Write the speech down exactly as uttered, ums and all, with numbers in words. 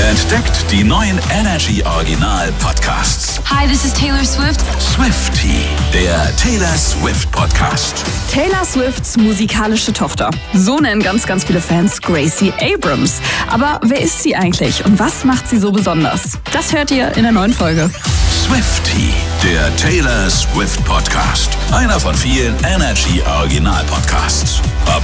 Entdeckt die neuen Energy Original Podcasts. Hi, this is Taylor Swift. Swiftie, der Taylor Swift Podcast. Taylor Swifts musikalische Tochter. So nennen ganz, ganz viele Fans Gracie Abrams. Aber wer ist sie eigentlich und was macht sie so besonders? Das hört ihr in der neuen Folge. Swiftie, der Taylor Swift Podcast. Einer von vielen Energy Original Podcasts. Ab